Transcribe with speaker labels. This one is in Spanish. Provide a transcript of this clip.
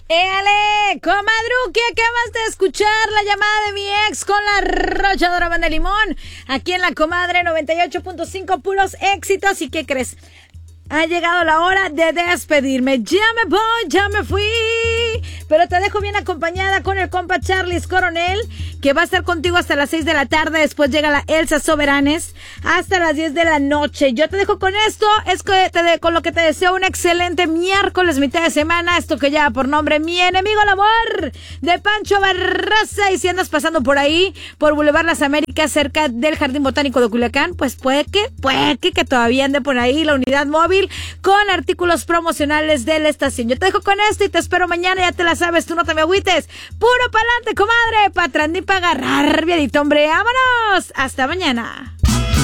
Speaker 1: ¡Éale! Comadruque, acabas de escuchar la llamada de mi ex con la arrolladora Banda de Limón. Aquí en La Comadre 98.5, puros éxitos. ¿Y qué crees? Ha llegado la hora de despedirme. Ya me voy, ya me fui. Pero te dejo bien acompañada con el compa Charlis Coronel, que va a estar contigo hasta las 6 de la tarde. Después llega la Elsa Soberanes hasta las 10 de la noche. Yo te dejo con esto. Es que con lo que te deseo un excelente miércoles, mitad de semana. Esto que lleva por nombre Mi Enemigo el Amor, de Pancho Barraza. Y si andas pasando por ahí, por Boulevard Las Américas, cerca del Jardín Botánico de Culiacán, pues puede que todavía ande por ahí la unidad móvil con artículos promocionales de la estación. Yo te dejo con esto y te espero mañana. Ya te la sabes, tú no te me agüites. Puro pa'lante, comadre. Patrón ni para agarrar, viadito, hombre. ¡Vámonos! Hasta mañana.